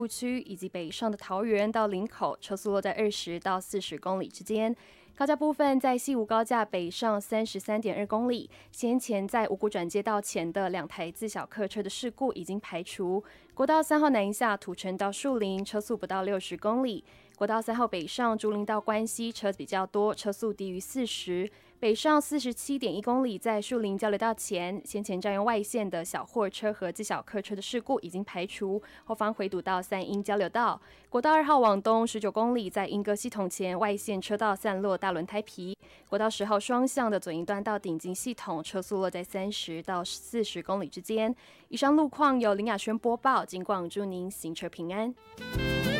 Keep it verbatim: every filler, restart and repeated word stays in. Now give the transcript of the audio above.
区以及北上的桃园到林口，车速落在二十到四十公里之间。高架部分在西吴高架北上三十三点二公里，先前在五股转接道前的两台自小客车的事故已经排除。国道三号南下土城到树林，车速不到六十公里。国道三号北上竹林到关西，车比较多，车速低于四十。北上四十七点一公里，在树林交流道前，先前占用外线的小货车和自小客车的事故已经排除，后方回堵到三鹰交流道。国道二号往东十九公里，在莺歌系统前外线车道散落大轮胎皮。国道十号双向的左营段到顶金系统，车速落在三十到四十公里之间。以上路况由林雅轩播报，警广祝您行车平安。